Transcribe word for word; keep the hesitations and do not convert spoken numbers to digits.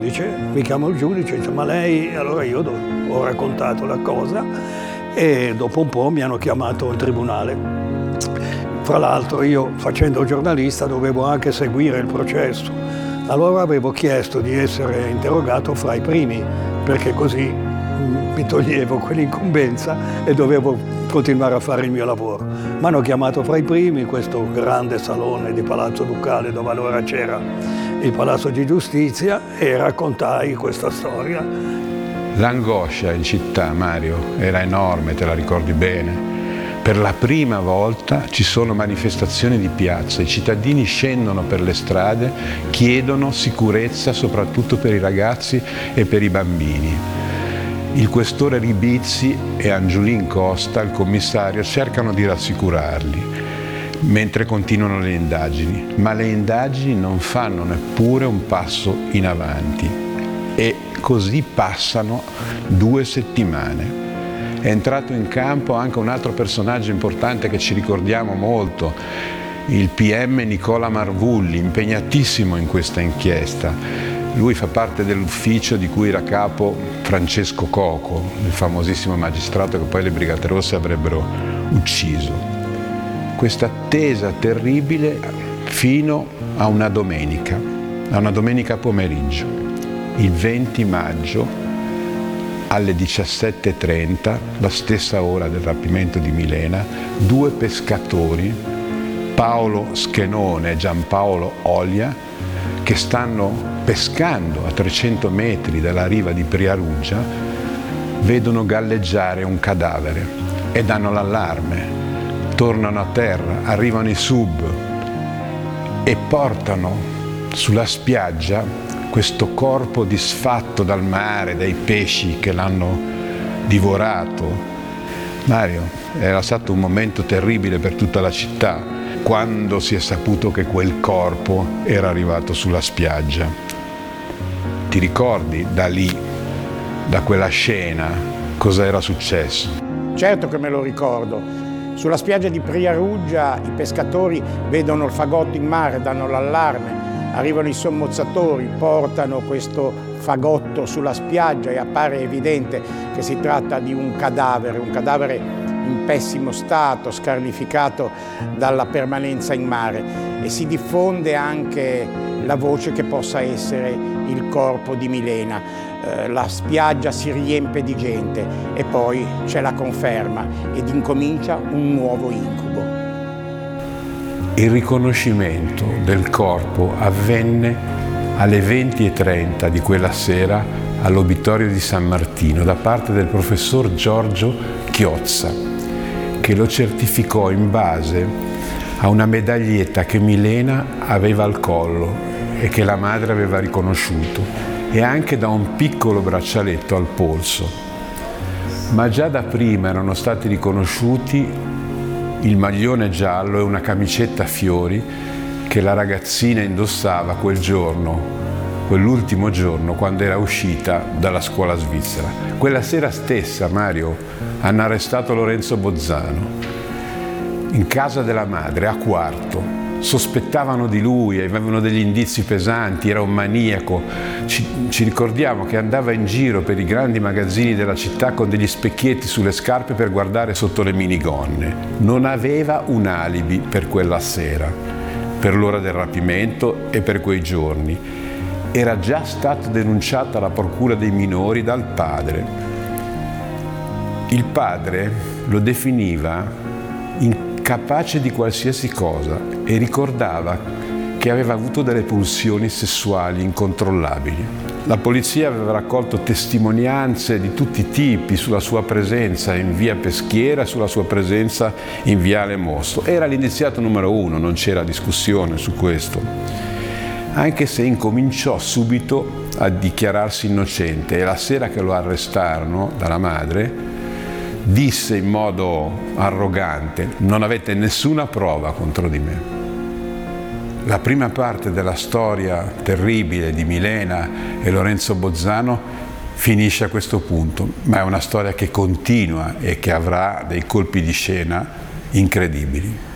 Dice, mi chiama il giudice, dice, ma lei, allora io do, ho raccontato la cosa e dopo un po' mi hanno chiamato in tribunale. Fra l'altro io, facendo giornalista, dovevo anche seguire il processo. Allora avevo chiesto di essere interrogato fra i primi, perché così mi toglievo quell'incombenza e dovevo continuare a fare il mio lavoro. Mi hanno chiamato fra i primi in questo grande salone di Palazzo Ducale, dove allora c'era il Palazzo di Giustizia, e raccontai questa storia. L'angoscia in città, Mario, era enorme, te la ricordi bene. Per la prima volta ci sono manifestazioni di piazza, i cittadini scendono per le strade, chiedono sicurezza soprattutto per i ragazzi e per i bambini. Il questore Ribizzi e Angiolin Costa, il commissario, cercano di rassicurarli mentre continuano le indagini, ma le indagini non fanno neppure un passo in avanti e così passano due settimane. È entrato in campo anche un altro personaggio importante che ci ricordiamo molto, il P M Nicola Marvulli, impegnatissimo in questa inchiesta. Lui fa parte dell'ufficio di cui era capo Francesco Coco, il famosissimo magistrato che poi le Brigate Rosse avrebbero ucciso. Questa attesa terribile fino a una domenica, a una domenica pomeriggio, il venti maggio alle diciassette e trenta, la stessa ora del rapimento di Milena, due pescatori, Paolo Schenone e Giampaolo Olia, che stanno pescando a trecento metri dalla riva di Priaruggia, vedono galleggiare un cadavere e danno l'allarme. Tornano a terra, arrivano i sub e portano sulla spiaggia questo corpo disfatto dal mare, dai pesci che l'hanno divorato. Mario, era stato un momento terribile per tutta la città quando si è saputo che quel corpo era arrivato sulla spiaggia. Ti ricordi da lì, da quella scena, cosa era successo? Certo che me lo ricordo. Sulla spiaggia di Priaruggia i pescatori vedono il fagotto in mare, danno l'allarme, arrivano i sommozzatori, portano questo fagotto sulla spiaggia e appare evidente che si tratta di un cadavere, un cadavere in pessimo stato, scarnificato dalla permanenza in mare, e si diffonde anche la voce che possa essere il corpo di Milena. Eh, la spiaggia si riempie di gente e poi c'è la conferma ed incomincia un nuovo incubo. Il riconoscimento del corpo avvenne alle venti e trenta di quella sera all'obitorio di San Martino da parte del professor Giorgio Chiozza, che lo certificò in base a una medaglietta che Milena aveva al collo e che la madre aveva riconosciuto, e anche da un piccolo braccialetto al polso. Ma già da prima erano stati riconosciuti il maglione giallo e una camicetta a fiori che la ragazzina indossava quel giorno, quell'ultimo giorno quando era uscita dalla scuola svizzera. Quella sera stessa, Mario, hanno arrestato Lorenzo Bozzano in casa della madre a Quarto. Sospettavano di lui, avevano degli indizi pesanti, era un maniaco. Ci, ci ricordiamo che andava in giro per i grandi magazzini della città con degli specchietti sulle scarpe per guardare sotto le minigonne. Non aveva un alibi per quella sera, per l'ora del rapimento e per quei giorni. Era già stato denunciato alla procura dei minori dal padre. Il padre lo definiva incapace di qualsiasi cosa e ricordava che aveva avuto delle pulsioni sessuali incontrollabili. La polizia aveva raccolto testimonianze di tutti i tipi sulla sua presenza in via Peschiera e sulla sua presenza in viale Mosto. Era l'indiziato numero uno, non c'era discussione su questo, anche se incominciò subito a dichiararsi innocente, e la sera che lo arrestarono dalla madre disse in modo arrogante: non avete nessuna prova contro di me. La prima parte della storia terribile di Milena e Lorenzo Bozzano finisce a questo punto, ma è una storia che continua e che avrà dei colpi di scena incredibili.